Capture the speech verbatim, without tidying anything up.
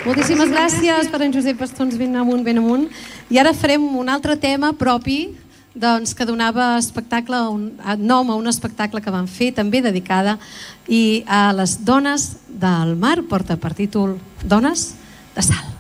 Moltíssimes gràcies per en Josep Bastons, ben amunt, ben amunt. I ara farem un altre tema propi que donava nom a un espectacle que vam fer, també dedicada i a les dones del mar, porta per títol Dones de Sal.